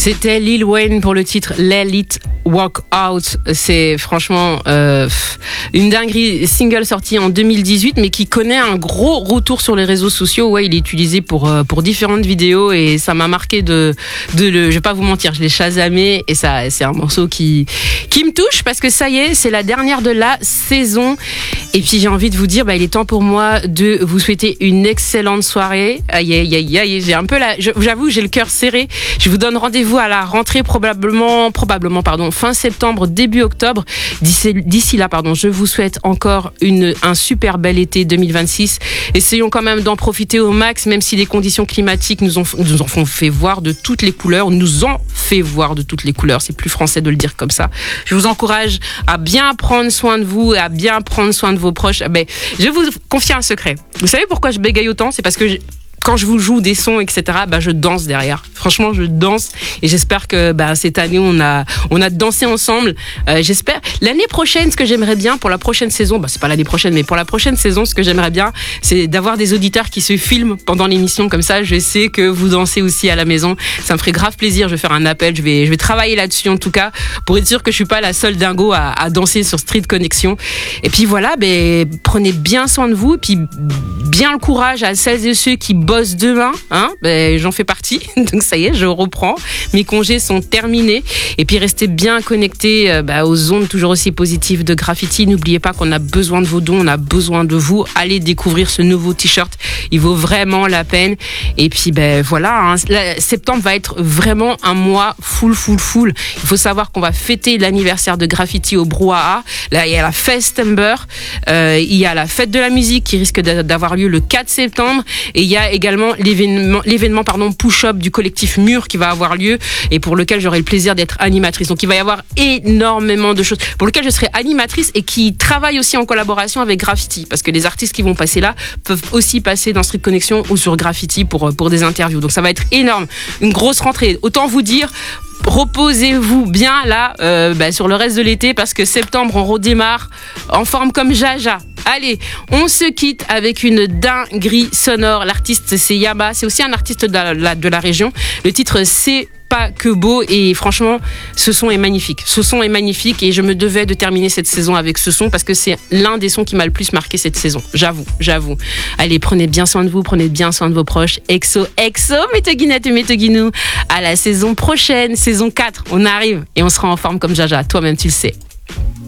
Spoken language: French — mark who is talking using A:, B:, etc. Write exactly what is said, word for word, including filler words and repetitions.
A: C'était Lil Wayne pour le titre Let It Walk Out. C'est franchement euh, une dinguerie, single sorti en deux mille dix-huit, mais qui connaît un gros retour sur les réseaux sociaux. Ouais, il est utilisé pour euh, pour différentes vidéos et ça m'a marqué de de le. Je vais pas vous mentir, je l'ai chasamé et ça, c'est un morceau qui qui me touche parce que ça y est, c'est la dernière de la saison. Et puis j'ai envie de vous dire, bah il est temps pour moi de vous souhaiter une excellente soirée. Aïe aïe aïe aïe, j'ai un peu la, j'avoue, j'ai le cœur serré. Je vous donne rendez-vous à la rentrée probablement probablement pardon fin septembre début octobre. D'ici, d'ici là pardon, je vous souhaite encore une un super bel été deux mille vingt-six. Essayons quand même d'en profiter au max, même si les conditions climatiques nous ont nous en font fait voir de toutes les couleurs, nous ont fait voir de toutes les couleurs. C'est plus français de le dire comme ça. Je vous encourage à bien prendre soin de vous et à bien prendre soin de vos proches. Ben, je vais vous confier un secret. Vous savez pourquoi je bégaye autant ? C'est parce que je... quand je vous joue des sons, et cetera, bah, je danse derrière. Franchement, je danse et j'espère que bah, cette année, on a, on a dansé ensemble. Euh, j'espère. L'année prochaine, ce que j'aimerais bien pour la prochaine saison, bah, c'est pas l'année prochaine, mais pour la prochaine saison, ce que j'aimerais bien, c'est d'avoir des auditeurs qui se filment pendant l'émission. Comme ça, je sais que vous dansez aussi à la maison. Ça me ferait grave plaisir. Je vais faire un appel. Je vais, je vais travailler là-dessus, en tout cas, pour être sûr que je suis pas la seule dingo à, à danser sur Street Connection. Et puis voilà, ben, prenez bien soin de vous. Et puis, bien le courage à celles et ceux qui bossent demain, hein, ben, j'en fais partie. Donc ça y est, je reprends. Mes congés sont terminés. Et puis restez bien connectés euh, bah, aux ondes toujours aussi positives de Graffiti. N'oubliez pas qu'on a besoin de vos dons, on a besoin de vous. Allez découvrir ce nouveau t-shirt. Il vaut vraiment la peine. Et puis ben voilà, hein, là, septembre va être vraiment un mois full, full, full. Il faut savoir qu'on va fêter l'anniversaire de Graffiti au Brouhaha. Là, il y a la Festember. Euh, il y a la fête de la musique qui risque d'avoir lieu le quatre septembre. Et il y a également l'événement, l'événement pardon, push-up du collectif Mur qui va avoir lieu et pour lequel j'aurai le plaisir d'être animatrice. Donc il va y avoir énormément de choses pour lesquelles je serai animatrice et qui travaille aussi en collaboration avec Graffiti parce que les artistes qui vont passer là peuvent aussi passer dans Street Connection ou sur Graffiti pour, pour des interviews. Donc ça va être énorme. Une grosse rentrée. Autant vous dire, reposez-vous bien là euh, bah, sur le reste de l'été parce que septembre on redémarre en forme comme Jaja. Allez, on se quitte avec une dinguerie sonore. L'artiste c'est Yaba, c'est aussi un artiste de la, de la région. Le titre c'est Pas que beau et franchement ce son est magnifique. Ce son est magnifique et je me devais de terminer cette saison avec ce son parce que c'est l'un des sons qui m'a le plus marqué cette saison. J'avoue, j'avoue. Allez, prenez bien soin de vous, prenez bien soin de vos proches. Exo, exo, Métoguinette et Métoguinou. À la saison prochaine, saison quatre, on arrive et on sera en forme comme Jaja. Toi-même tu le sais.